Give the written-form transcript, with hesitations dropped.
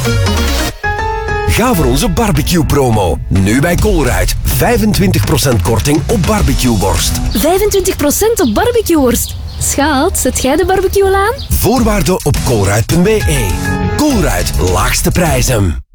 Ga voor onze barbecue-promo. Nu bij Colruyt. 25% korting op barbecueworst. 25% op barbecueworst. Schat, zet jij de barbecue al aan? Voorwaarden op colruyt.be. Colruyt, laagste prijzen.